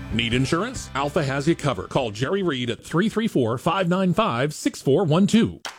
Need insurance? Alpha has you covered. Call Jerry Reed at 334-595-6412.